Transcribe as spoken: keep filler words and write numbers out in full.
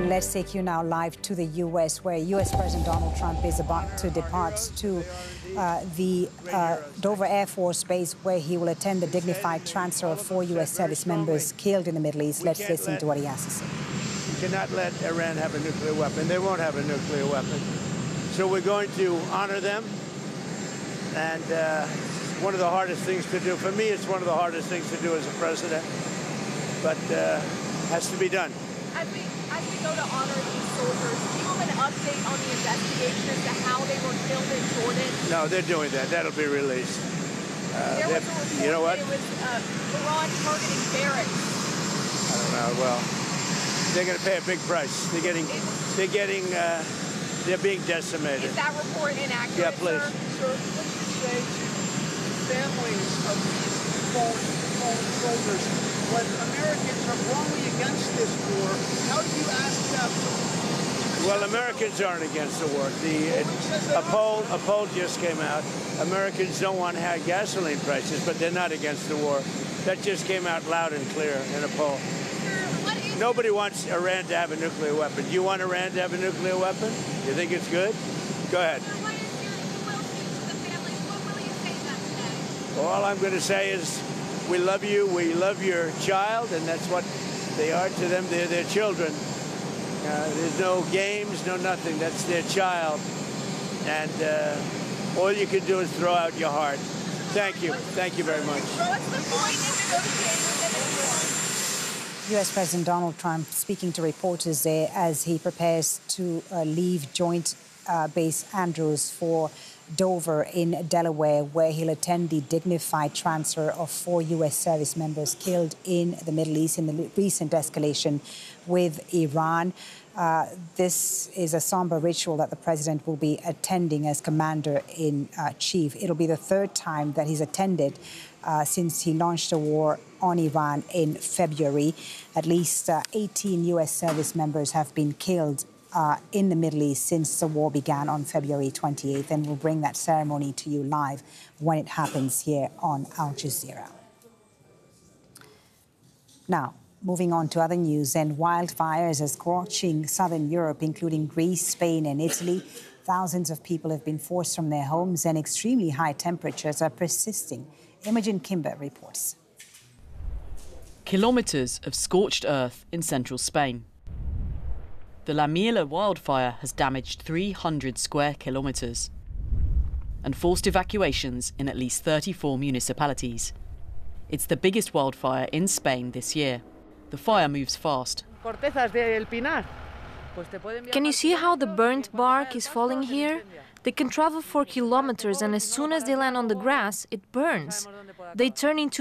And let's take you now live to the U S, where U S President Donald Trump is about to depart to uh, the uh, Dover Air Force Base, where he will attend the dignified transfer of four U S service members killed in the Middle East. Let's listen to what he has to say. We cannot let Iran have a nuclear weapon. They won't have a nuclear weapon. So we're going to honor them. And uh, one of the hardest things to do. For me, it's one of the hardest things to do as a president. But uh, has to be done. As we, as we go to honor these soldiers, do you have an update on the investigation as to how they were killed in Jordan? No, they're doing that. That'll be released. Uh, there was a report you know what? It was uh, Iran targeting barracks. I don't know. Well, they're going to pay a big price. They're getting, it's, they're getting, uh, they're being decimated. Is that report inaccurate? Yeah, please. Sir? Sir, what do you say to families of these fallen, fallen soldiers when Americans are wrongly against this war? How do you ask them? Well, Americans aren't against the war. The, uh, a poll, a poll just came out. Americans don't want high gasoline prices, but they're not against the war. That just came out loud and clear in a poll. Nobody wants Iran to have a nuclear weapon. Do you want Iran to have a nuclear weapon? You think it's good? Go ahead. Well, all I'm going to say is we love you, we love your child, and that's what they are to them. They're their children. Uh, there's no games, no nothing. That's their child. And uh, all you can do is throw out your heart. Thank you. Thank you very much. What's the point in negotiating with U S President Donald Trump speaking to reporters there as he prepares to uh, leave Joint uh, Base Andrews for Dover in Delaware, where he'll attend the dignified transfer of four U S service members killed in the Middle East in the recent escalation with Iran. Uh, this is a somber ritual that the president will be attending as commander-in-chief. It'll be the third time that he's attended uh, since he launched a war on Iran in February. At least uh, eighteen U S service members have been killed Uh, in the Middle East since the war began on February twenty-eighth, and we'll bring that ceremony to you live when it happens here on Al Jazeera. Now, moving on to other news, and wildfires are scorching southern Europe, including Greece, Spain and Italy. Thousands of people have been forced from their homes, and extremely high temperatures are persisting. Imogen Kimber reports. Kilometres of scorched earth in central Spain. The La Miela wildfire has damaged three hundred square kilometres and forced evacuations in at least thirty-four municipalities. It's the biggest wildfire in Spain this year. The fire moves fast. Can you see how the burnt bark is falling here? They can travel for kilometers, and as soon as they land on the grass, it burns. They turn into